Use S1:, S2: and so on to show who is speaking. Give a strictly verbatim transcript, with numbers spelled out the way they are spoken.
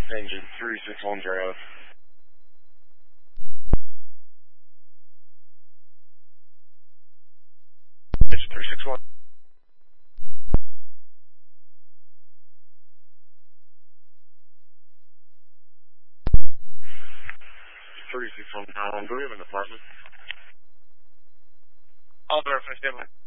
S1: Engine three six one zero. Engine three six one. three six one. Um, do we have an apartment?
S2: I'll verify standby.